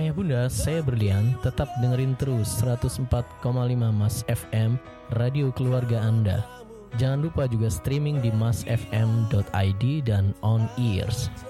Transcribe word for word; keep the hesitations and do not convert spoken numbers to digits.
Ayah bunda, saya Berlian. Tetap dengerin terus seratus empat koma lima Mas F M, radio keluarga Anda. Jangan lupa juga streaming di mas f m dot i d dan on ears.